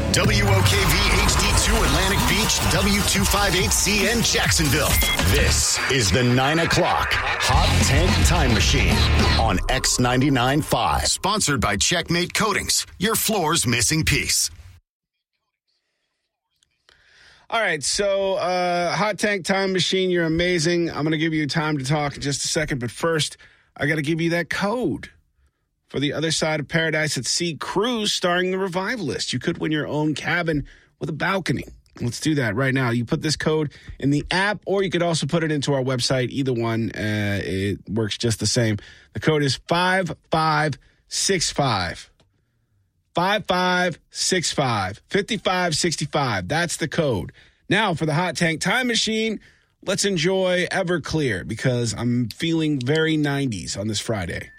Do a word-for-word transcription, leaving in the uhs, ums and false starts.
W O K V H D two Atlantic Beach, W two fifty-eight C N Jacksonville. This is the nine o'clock Hot Tank Time Machine on X ninety-nine point five. Sponsored by Checkmate Coatings, your floor's missing piece. All right, so uh, Hot Tank Time Machine, you're amazing. I'm going to give you time to talk in just a second, but first, I got to give you that code for the Other Side of Paradise at Sea cruise starring the Revivalist. You could win your own cabin with a balcony. Let's do that right now. You put this code in the app, or you could also put it into our website. Either one, uh, it works just the same. The code is five five six five. five five six five. fifty-five sixty-five. That's the code. Now, for the Hot Tank Time Machine, let's enjoy Everclear because I'm feeling very nineties on this Friday.